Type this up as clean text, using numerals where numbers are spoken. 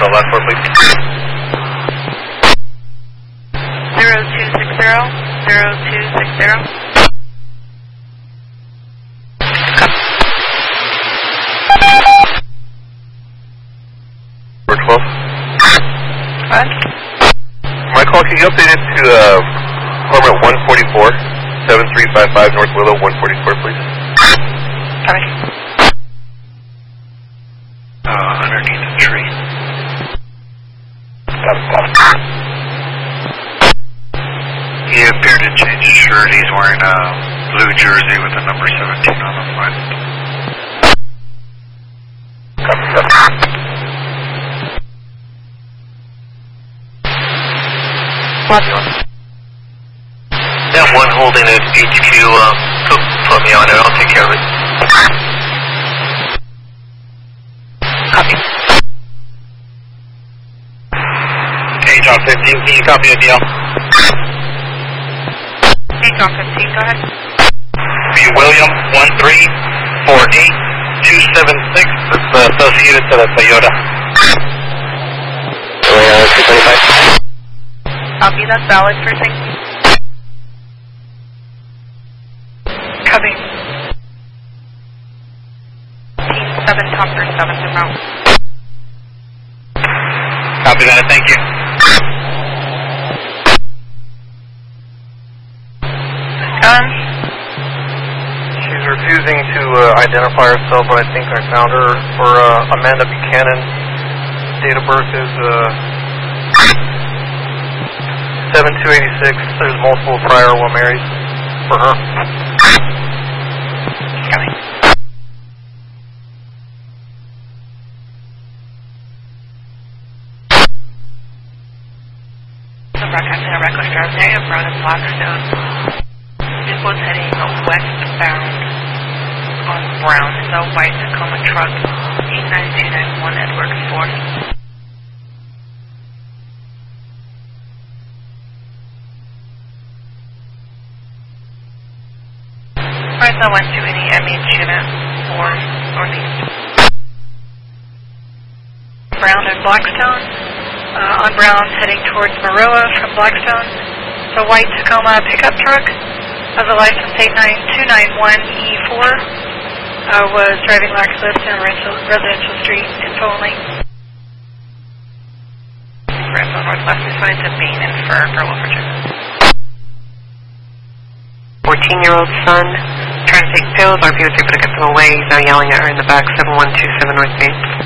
the last four, please. 0260, 0260. Number 12. What? My call, can you update it to Cormorant 144, 7355 North Willow 144, please? Copy. Underneath the tree. Got it. He appeared to change his shirt. He's wearing a blue jersey with the number 17 on the front. Copy. That one holding at HQ, put me on it. I'll take care of it. Copy. Hey, John 15, can you copy a deal? Hey, John 15, go ahead. Be William 1348276. It's associated to the Toyota. Toyota 225. Copy, that's valid for safety. Copy. Team 7, Topper 7 to mount. Copy that, thank you. She's refusing to identify herself, but I think I found her for Amanda Buchanan. Date of birth is 7286. There's multiple prior Marys for her. Copy. I'm broadcasting a reckless drive area of Brown and Blackstone. Vehicle's heading westbound on Brown. It's a white Tacoma truck. 89291 Edwards 4. Alright, so I went to any MH unit or northeast. Brown and Blackstone. On Brown, heading towards Maroa from Blackstone. The white Tacoma pickup truck has a license plate 9291E4. Was driving laxless in residential street in Foley. Rambo Northwest assigned to Bain and Fur for Wilford. 14-year-old son trying to take pills. RP was able to get them away. He's now yelling at her in the back, 7127 North Main.